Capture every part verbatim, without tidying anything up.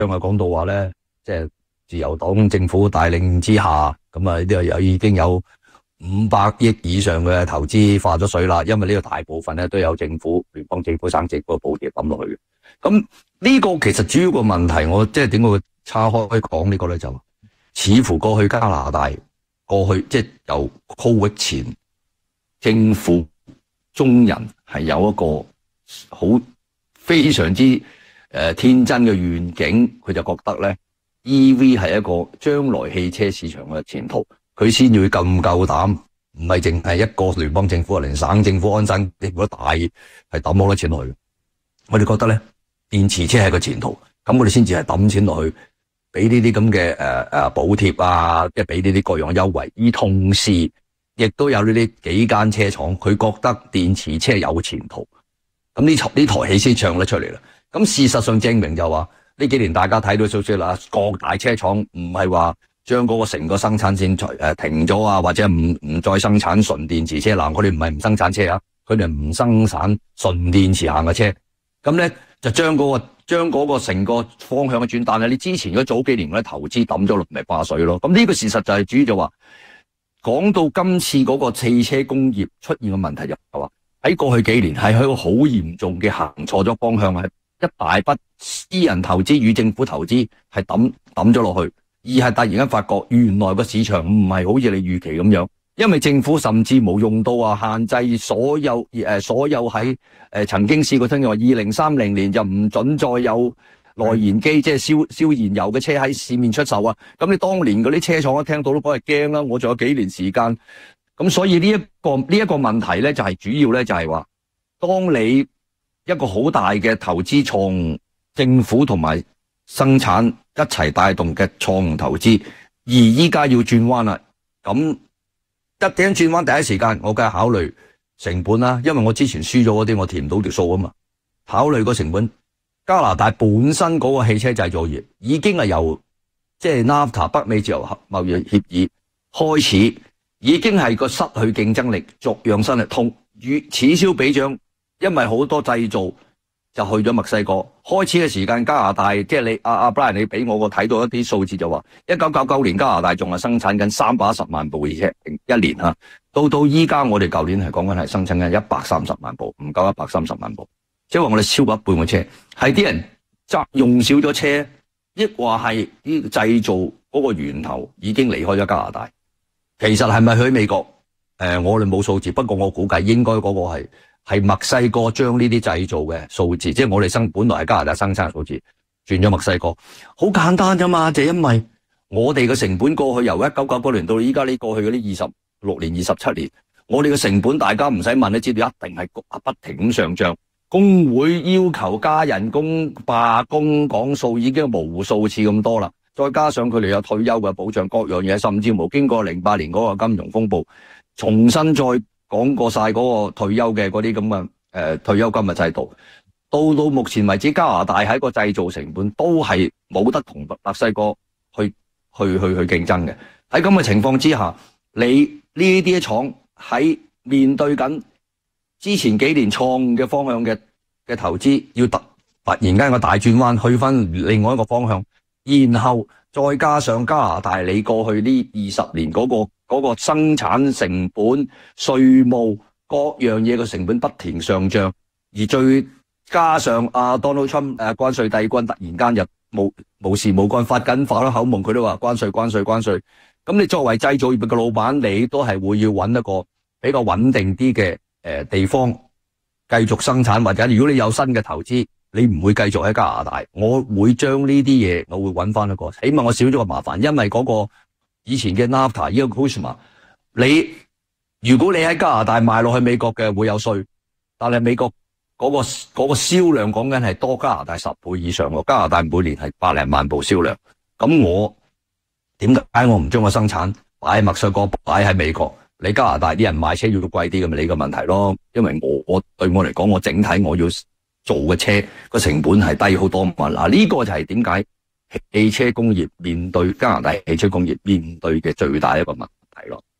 啊講到話咧，即係自由黨政府帶領之下，咁啊呢度有已經有五百億以上嘅投資化咗水啦，因為呢個大部分咧都有政府、聯邦政府、省政府嘅補貼抌落去嘅。咁呢個其實主要個問題，我即係點解會岔開講呢個咧？就似乎過去加拿大過去即係由 Covid 前，政府中人係有一個好非常之誒、呃、天真嘅願景，佢就覺得咧 E V 係一個將來汽車市場嘅前途。佢先會咁夠膽，唔係淨係一個聯邦政府，連省政府、安省政府都大係抌好多錢落去。我哋覺得咧，電池車係個前途，咁我哋先至係抌錢落去，俾呢啲咁嘅誒誒補貼啊，即係俾呢啲各樣優惠。而同時，亦都有呢啲幾間車廠，佢覺得電池車有前途，咁呢台呢台戲先唱得出嚟啦。咁事實上證明就話，呢幾年大家睇到消息啦，各大車廠唔係話將嗰個成個生產線誒停咗啊，或者唔唔再生產純電池車。嗱，佢哋唔係唔生產車啊，佢哋唔生產純電池行嘅車。咁咧就將嗰個將嗰個成個方向嘅轉，但係你之前嗰早幾年嗰啲投資抌咗落咪化水咯。咁呢個事實就係主要就話，講到今次嗰個汽車工業出現嘅問題就係話，喺過去幾年係喺個好嚴重嘅行錯咗方向，係一大筆私人投資與政府投資係抌抌咗落去。而係突然間發覺，原來個市場唔係好似你預期咁樣，因為政府甚至冇用到啊限制所有誒、呃、所有喺誒、呃、曾經試過聽講話二零三零年就唔准再有內燃機，即係燒燒燃油嘅車喺市面出售啊！咁你當年嗰啲車廠一聽到都講係驚啦，我仲有幾年時間，咁所以呢、這、一個呢一、這個問題咧就係、是、主要咧就係話，當你一個好大嘅投資錯誤，政府同埋生產一齊帶動嘅錯誤投資，而依家要轉彎啦。咁一點轉彎，第一時間我梗係考慮成本啦，因為我之前輸咗嗰啲，我填唔到條數啊嘛。考慮個成本，加拿大本身嗰個汽車製造業已經係由即係 NAFTA 北美自由貿易協議開始，已經係個失去競爭力，逐樣新力通與此消彼長，因為好多製造就去咗墨西哥。開始嘅時間，加拿大即係你阿阿、啊、Brian，你俾我個睇到一啲數字就話，一九九九年加拿大仲係生產緊三百一十萬部嘅車一年吓，到到依家我哋舊年係講緊係生產緊一百三十萬部，唔夠一百三十萬部，即係話我哋超過一半嘅車係啲人揸用少咗車，抑或係呢製造嗰個源頭已經離開咗加拿大。其實係咪去美國？誒、呃，我哋冇數字，不過我估計應該嗰個係。係墨西哥將呢啲製造嘅數字，即係我哋生本來係加拿大生產嘅數字，轉咗墨西哥，好簡單啫嘛，就係因為我哋嘅成本過去由一九九九年到依家呢過去嗰啲二十六年、二十七年，我哋嘅成本大家唔使問都知道，一定係不停咁上漲。工會要求加人工、罷工講數已經無數次咁多啦，再加上佢哋有退休嘅保障，各樣嘢，甚至乎經過零八年嗰個金融風暴，重新再講過晒嗰個退休嘅嗰啲咁嘅誒退休金嘅制度，到到目前為止，加拿大喺個製造成本都係冇得同墨西哥去去去去競爭嘅。喺咁嘅情況之下，你呢啲廠喺面對緊之前幾年錯誤嘅方向嘅嘅投資，要突突然間個大轉彎，去翻另外一個方向，然後再加上加拿大你過去呢二十年嗰個。嗰個生產成本、稅務各樣嘢嘅成本不停上漲，而最加上阿 Donald Trump 誒關稅帝君突然間又無無時無干發緊發咗口夢，佢都話關稅關稅關稅。咁你作為製造業嘅老闆，你都係會要揾一個比較穩定啲嘅誒地方繼續生產，或者如果你有新嘅投資，你唔會繼續喺加拿大，我會將呢啲嘢我會揾翻一個，起碼我少咗個麻煩，因為嗰個。以前嘅 NAFTA 呢個 CUSMA， 你如果你喺加拿大賣落去美國嘅會有稅，但係美國嗰、嗰個嗰、嗰個銷量講緊係多加拿大十倍以上喎，加拿大每年係百零萬部銷量，咁我點解我唔將個生產擺喺墨西哥，擺喺美國？你加拿大啲人買車要貴啲，咁咪你個問題咯？因為我我對我嚟講，我整體我要做嘅車個成本係低好多嘛。嗱，呢個就係點解？汽車工業面對加拿大汽車工業面對嘅最大一個問題咯。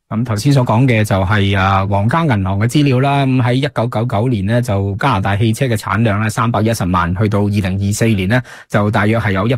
咁頭先所講嘅就係啊皇家銀行嘅資料啦，咁喺一九九九年咧就加拿大汽車嘅產量咧三百一十萬，去到二零二四年咧就大約係有一